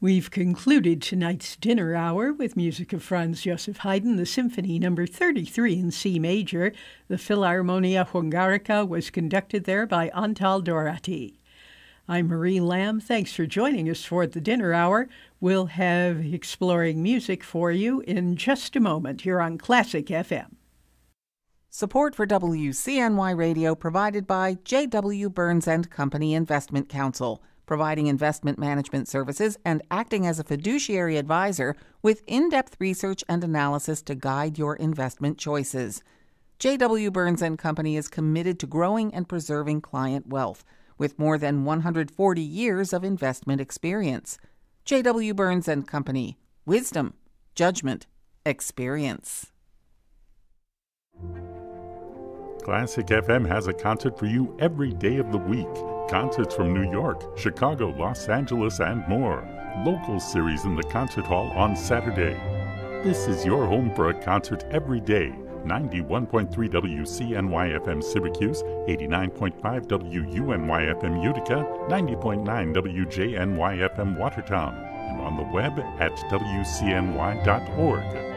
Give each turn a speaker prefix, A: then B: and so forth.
A: We've concluded tonight's dinner hour with music of Franz Joseph Haydn, the Symphony No. 33 in C major. The Philharmonia Hungarica was conducted there by Antal Dorati. I'm Marie Lamb. Thanks for joining us for the dinner hour. We'll have Exploring Music for you in just a moment here on Classic FM.
B: Support for WCNY Radio provided by J.W. Burns & Company Investment Counsel, providing investment management services and acting as a fiduciary advisor with in-depth research and analysis to guide your investment choices. J.W. Burns & Company is committed to growing and preserving client wealth with more than 140 years of investment experience. J.W. Burns & Company. Wisdom, judgment, experience.
C: Classic FM has a concert for you every day of the week. Concerts from New York, Chicago, Los Angeles, and more. Local series in the concert hall on Saturday. This is your home for a concert every day. 91.3 WCNY-FM Syracuse, 89.5 WUNY-FM Utica, 90.9 WJNY-FM Watertown, and on the web at WCNY.org.